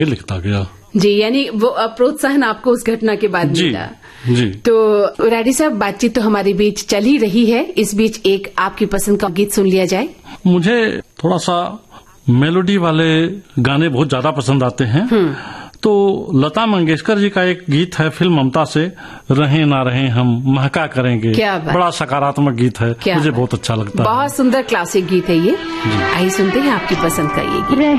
लिखता गया जी। यानी वो प्रोत्साहन आपको उस घटना के बाद मिला। जी। तो रैडी साहब, बातचीत तो हमारे बीच चल ही रही है, इस बीच एक आपकी पसंद का गीत सुन लिया जाए। मुझे थोड़ा सा मेलोडी वाले गाने बहुत ज्यादा पसंद आते हैं। तो लता मंगेशकर जी का एक गीत है फिल्म ममता से, रहें ना रहें हम महका करेंगे। क्या बात। बड़ा सकारात्मक गीत है, मुझे बहुत अच्छा लगता है। बहुत सुंदर क्लासिक गीत है ये। आइए सुनते हैं आपकी पसंद का ये गीत।